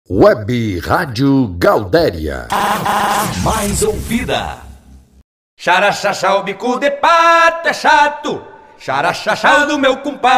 Web Rádio Galdéria. A mais ouvida. Xaraxaxá, o bico de pato é chato. Xaraxaxá, o do meu compadre